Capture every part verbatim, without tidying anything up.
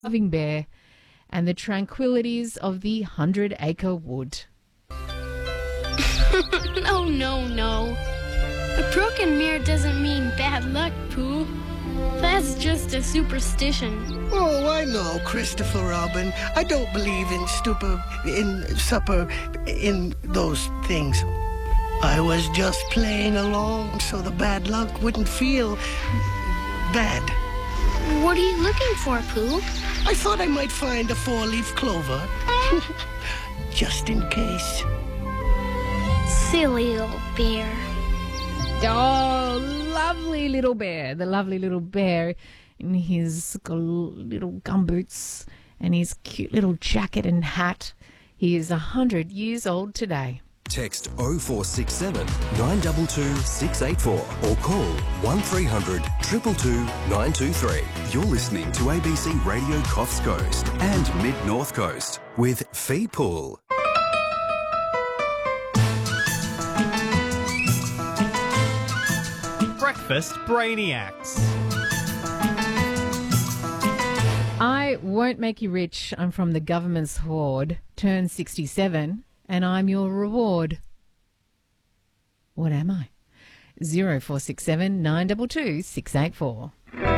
loving bear and the tranquilities of the Hundred Acre Wood. No, no, no. A broken mirror doesn't mean bad luck, Pooh. That's just a superstition. Oh, I know, Christopher Robin. I don't believe in stupor, in supper, in those things. I was just playing along so the bad luck wouldn't feel bad. What are you looking for, Pooh? I thought I might find a four-leaf clover. Just in case. Silly little bear. Oh, lovely little bear. The lovely little bear in his little gumboots and his cute little jacket and hat. He is one hundred years old today. Text oh four six seven, nine two two, six eight four or call one three hundred, two two two, nine two three. You're listening to A B C Radio Coffs Coast and Mid-North Coast with Fee Pool. Breakfast Brainiacs. I won't make you rich. I'm from the government's horde. Turn sixty-seven and I'm your reward. What am I? zero four six seven, nine two two, six eight four.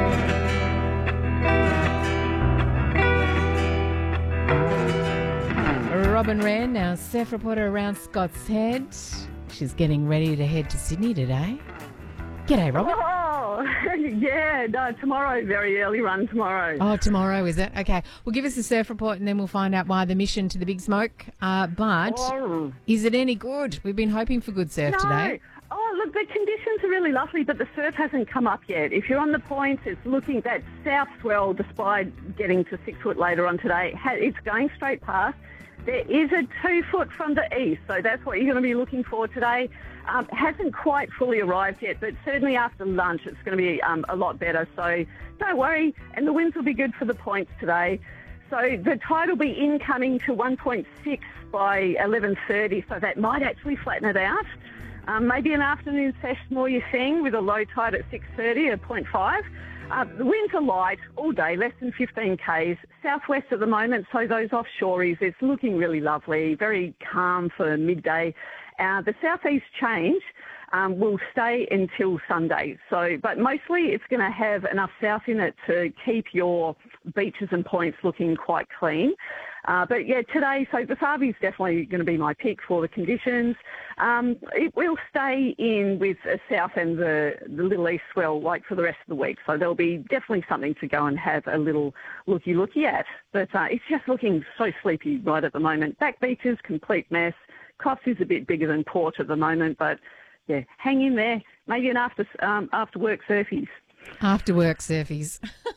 Robin Wren, our Surf reporter around Scott's Head. She's getting ready to head to Sydney today. G'day, Robin. Oh, yeah, no, tomorrow, very early run tomorrow. Oh, tomorrow, is it? Okay. Well, give us a surf report and then we'll find out why the mission to the Big Smoke. Uh, but Oh. is it any good? We've been hoping for good surf No. today. Oh, look, the conditions are really lovely, but the surf hasn't come up yet. If you're on the points, it's looking, that south swell, despite getting to six foot later on today, ha- it's going straight past. There is a two foot from the east, so that's what you're going to be looking for today. Um, hasn't quite fully arrived yet, but certainly after lunch it's going to be um, a lot better. So don't worry, and the winds will be good for the points today. So the tide will be incoming to one point six by eleven thirty, so that might actually flatten it out. Um, maybe an afternoon session more you're seeing with a low tide at six thirty at point five. Uh, the winds are light all day, less than fifteen kays. Southwest at the moment, so those offshories, it's looking really lovely, very calm for midday. Uh, the southeast change um, will stay until Sunday. So, but mostly it's going to have enough south in it to keep your beaches and points looking quite clean. Uh, but yeah, today, so the Favi is definitely going to be my pick for the conditions. Um, it will stay in with the south and the, the little east swell like for the rest of the week. So there'll be definitely something to go and have a little looky-looky at. But uh, it's just looking so sleepy right at the moment. Back beaches, complete mess. Coffs is a bit bigger than Port at the moment, but yeah, hang in there. Maybe an after um, after work surfies. After work surfies.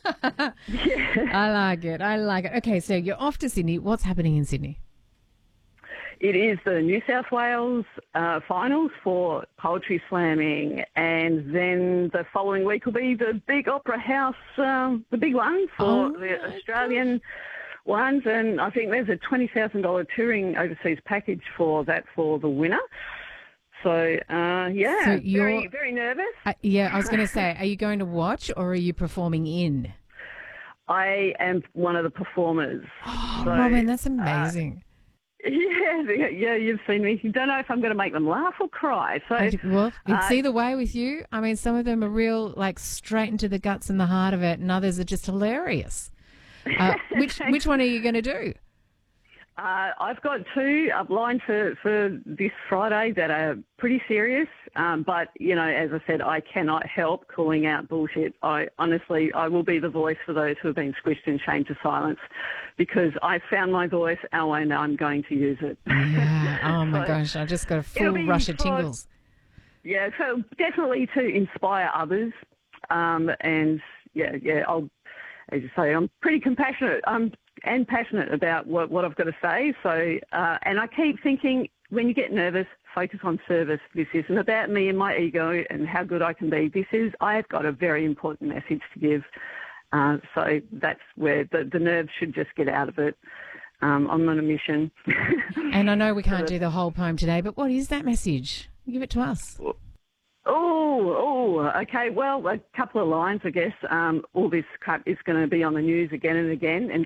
Yeah. I like it. I like it. Okay, so you're off to Sydney. What's happening in Sydney? It is the New South Wales uh, finals for poetry slamming, and then the following week will be the big Opera House, um, the big one for Oh, the Australian ones, and I think there's a twenty thousand dollars touring overseas package for that for the winner. So, uh, yeah, So you're- very, very nervous. Uh, yeah, I was going to say, are you going to watch or are you performing in? I am one of the performers. Oh, So, Robin, that's amazing. Yeah, yeah, you've seen me. You don't know if I'm going to make them laugh or cry. So, I d- well, it's uh, either way with you. I mean, some of them are real, like, straight into the guts and the heart of it, and others are just hilarious. Uh, which which one are you going to do? Uh, I've got two uplined for, for this Friday that are pretty serious. Um, but, you know, as I said, I cannot help calling out bullshit. I honestly, I will be the voice for those who have been squished and shamed to silence because I found my voice and I'm going to use it. Yeah. Oh, my So, gosh. I just got a it'll full be rush of for- tingles. Yeah, so definitely to inspire others. Um, and, yeah, yeah, I'll, as you say, I'm pretty compassionate. I'm and passionate about what, what I've got to say. So, uh, and I keep thinking, when you get nervous, focus on service. This isn't about me and my ego and how good I can be. This is, I've got a very important message to give. Uh, so that's where the, the nerves should just get out of it. Um, I'm on a mission. And I know we can't do the whole poem today, but what is that message? Give it to us. Oh, Oh, oh, okay. Well, a couple of lines, I guess. Um, all this crap is going to be on the news again and again, and